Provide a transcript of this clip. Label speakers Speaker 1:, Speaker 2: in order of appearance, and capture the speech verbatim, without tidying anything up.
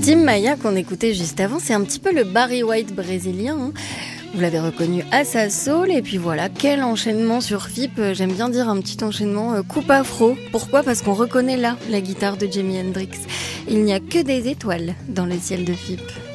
Speaker 1: Tim Maia qu'on écoutait juste avant, c'est un petit peu le Barry White brésilien, hein. Vous l'avez reconnu à sa soul, et puis voilà, quel enchaînement sur F I P, j'aime bien dire un petit enchaînement euh, coupe afro. Pourquoi ? Parce qu'on reconnaît là la guitare de Jimi Hendrix. Il n'y a que des étoiles dans le ciel de F I P.